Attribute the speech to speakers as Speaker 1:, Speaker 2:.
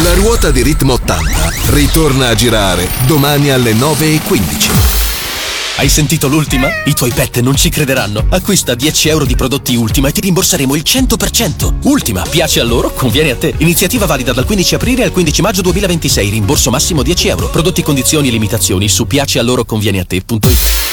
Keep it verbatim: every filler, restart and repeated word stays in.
Speaker 1: La ruota di Ritmo ottanta ritorna a girare domani alle nove e quindici.
Speaker 2: Hai sentito l'Ultima? I tuoi pet non ci crederanno. Acquista dieci euro di prodotti Ultima e ti rimborseremo il cento per cento. Ultima, piace a loro, conviene a te. Iniziativa valida dal quindici aprile al quindici maggio duemilaventisei. Rimborso massimo dieci euro. Prodotti, condizioni e limitazioni su piacealloroconvieneate punto it.